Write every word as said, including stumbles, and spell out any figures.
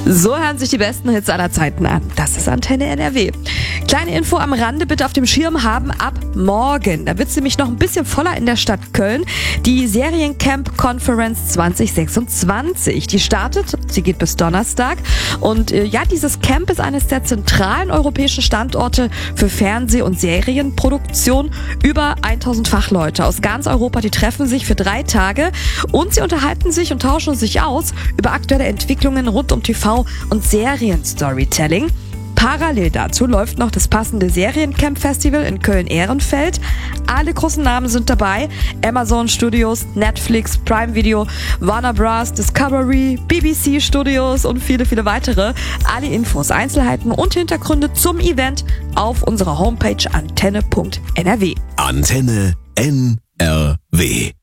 So hören sich die besten Hits aller Zeiten an. Das ist Antenne N R W. Kleine Info am Rande bitte auf dem Schirm haben ab morgen. Da wird es nämlich noch ein bisschen voller in der Stadt Köln. Die Seriencamp Conference zwanzig sechsundzwanzig. Die startet, sie geht bis Donnerstag. Und äh, ja, dieses Camp ist eines der zentralen europäischen Standorte für Fernseh- und Serienproduktion. Über tausend Fachleute aus ganz Europa, die treffen sich für drei Tage und sie unterhalten sich und tauschen sich aus über aktuelle Entwicklungen rund um T V und Serien-Storytelling. Parallel dazu läuft noch das passende Seriencamp-Festival in Köln-Ehrenfeld. Alle großen Namen sind dabei. Amazon Studios, Netflix, Prime Video, Warner Bros., Discovery, B B C Studios und viele, viele weitere. Alle Infos, Einzelheiten und Hintergründe zum Event auf unserer Homepage antenne punkt n r w. Antenne N R W